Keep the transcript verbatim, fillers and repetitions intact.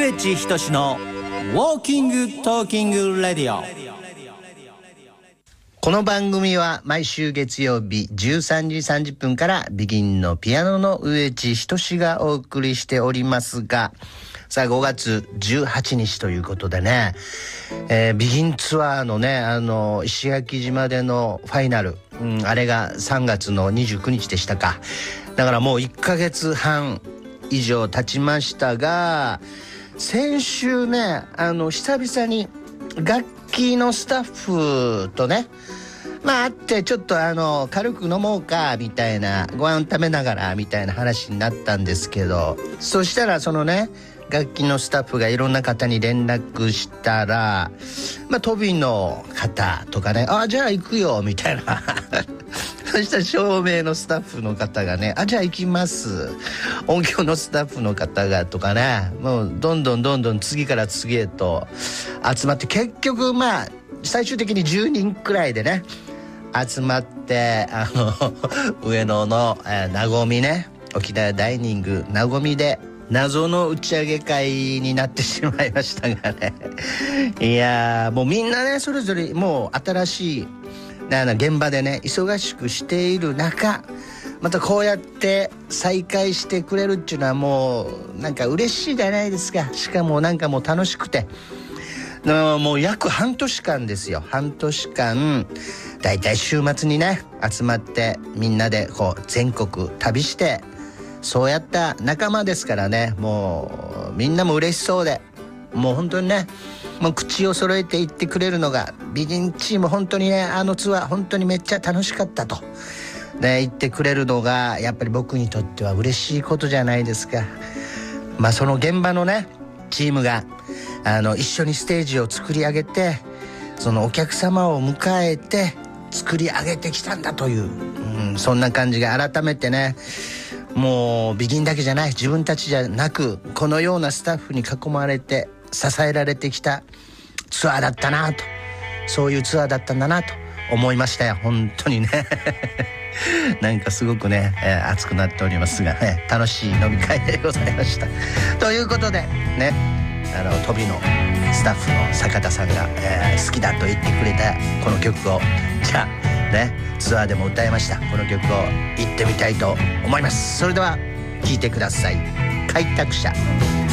上地仁のウォーキングトーキングレディオ。 この番組は毎週月曜日じゅうさんじさんじゅっぷんからビギンのピアノの上地仁がお送りしておりますが、さあごがつじゅうはちにちということでね、えー、ビギンツアーのね、あの石垣島でのファイナル、うん、あれがさんがつのにじゅうくにちでしたか。だからもういっかげつはん以上経ちましたが、先週ね、あの久々に楽器のスタッフとね、まあ会ってちょっとあの軽く飲もうかみたいな、ご飯食べながらみたいな話になったんですけど、そしたらそのね、楽器のスタッフがいろんな方に連絡したら、まあトビの方とかね、あじゃあ行くよみたいなそしたら照明のスタッフの方がね、あじゃあ行きます、音響のスタッフの方がとかね、もうどんどんどんどん次から次へと集まって、結局まあ最終的にじゅうにんくらいでね集まって、あの上野の、えー、なごみね、沖縄ダイニングなごみで謎の打ち上げ会になってしまいましたがねいやーもうみんなねそれぞれもう新しいな現場でね忙しくしている中、またこうやって再会してくれるっていうのはもうなんか嬉しいじゃないですか。しかもなんかもう楽しくて、もう約半年間ですよ。半年間だいたい週末にね集まってみんなでこう全国旅して、そうやった仲間ですからね、もうみんなも嬉しそうで、もう本当にね、もう口を揃えて言ってくれるのが、ビギンチーム本当にね、あのツアー本当にめっちゃ楽しかったと、ね、言ってくれるのがやっぱり僕にとっては嬉しいことじゃないですか。まあその現場のねチームがあの一緒にステージを作り上げて、そのお客様を迎えて作り上げてきたんだという、うん、そんな感じが改めてね、もうビギンだけじゃない、自分たちじゃなくこのようなスタッフに囲まれて支えられてきたツアーだったなと、そういうツアーだったんだなと思いましたよ、本当にねなんかすごくね、えー、熱くなっておりますが、ね、楽しい飲み会でございましたということでね、あの飛びのスタッフの坂田さんが、えー、好きだと言ってくれたこの曲を、じゃあね、ツアーでも歌いましたこの曲を行ってみたいと思います。それでは聴いてください。開拓者。